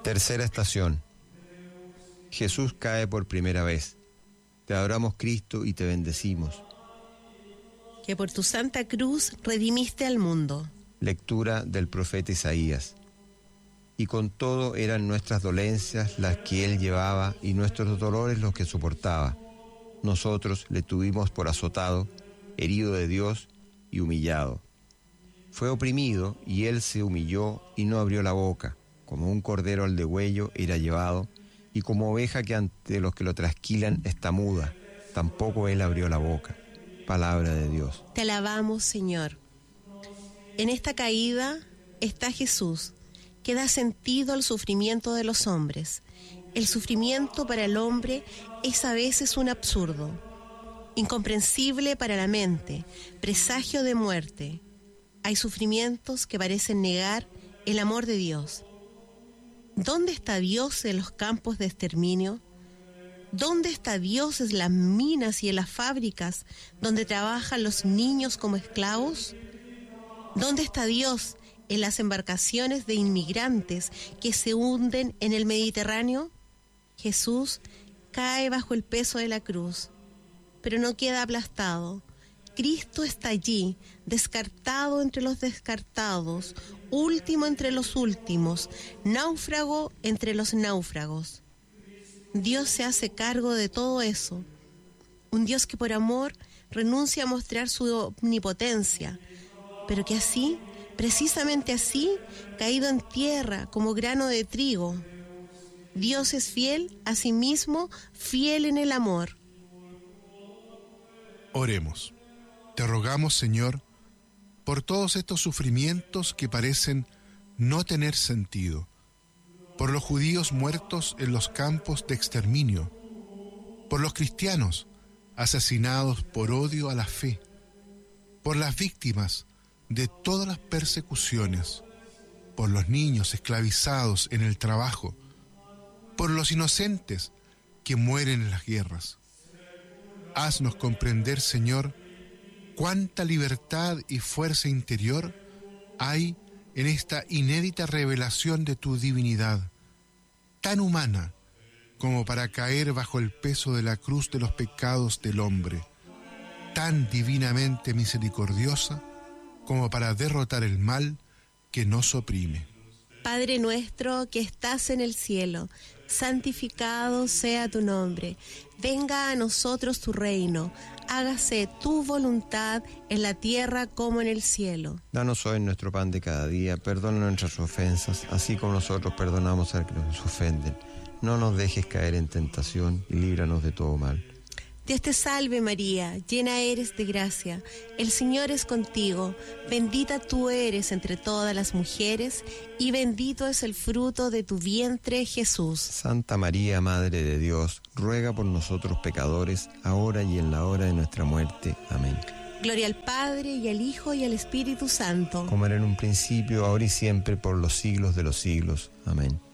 Tercera estación. Jesús cae por primera vez. Te adoramos, Cristo, y te bendecimos. Que por tu santa cruz redimiste al mundo. Lectura del profeta Isaías. Y con todo eran nuestras dolencias las que él llevaba y nuestros dolores los que soportaba. Nosotros le tuvimos por azotado, herido de Dios y humillado. Fue oprimido y él se humilló y no abrió la boca. Como un cordero al degüello era llevado, y como oveja que ante los que lo trasquilan está muda, tampoco él abrió la boca. Palabra de Dios. Te alabamos, Señor. En esta caída está Jesús, que da sentido al sufrimiento de los hombres. El sufrimiento para el hombre es a veces un absurdo, incomprensible para la mente, presagio de muerte. Hay sufrimientos que parecen negar el amor de Dios. ¿Dónde está Dios en los campos de exterminio? ¿Dónde está Dios en las minas y en las fábricas donde trabajan los niños como esclavos? ¿Dónde está Dios en las embarcaciones de inmigrantes que se hunden en el Mediterráneo? Jesús cae bajo el peso de la cruz, pero no queda aplastado. Cristo está allí, descartado entre los descartados, último entre los últimos, náufrago entre los náufragos. Dios se hace cargo de todo eso. Un Dios que por amor renuncia a mostrar su omnipotencia, pero que así, precisamente así, caído en tierra como grano de trigo. Dios es fiel a sí mismo, fiel en el amor. Oremos. Te rogamos, Señor, por todos estos sufrimientos que parecen no tener sentido, por los judíos muertos en los campos de exterminio, por los cristianos asesinados por odio a la fe, por las víctimas de todas las persecuciones, por los niños esclavizados en el trabajo, por los inocentes que mueren en las guerras. Haznos comprender, Señor, cuánta libertad y fuerza interior hay en esta inédita revelación de tu divinidad, tan humana como para caer bajo el peso de la cruz de los pecados del hombre, tan divinamente misericordiosa como para derrotar el mal que nos oprime. Padre nuestro que estás en el cielo, santificado sea tu nombre. Venga a nosotros tu reino. Hágase tu voluntad en la tierra como en el cielo. Danos hoy nuestro pan de cada día. Perdona nuestras ofensas, así como nosotros perdonamos a los que nos ofenden. No nos dejes caer en tentación y líbranos de todo mal. Dios te salve María, llena eres de gracia, el Señor es contigo, bendita tú eres entre todas las mujeres, y bendito es el fruto de tu vientre, Jesús. Santa María, Madre de Dios, ruega por nosotros pecadores, ahora y en la hora de nuestra muerte. Amén. Gloria al Padre, y al Hijo, y al Espíritu Santo. Como era en un principio, ahora y siempre, por los siglos de los siglos. Amén.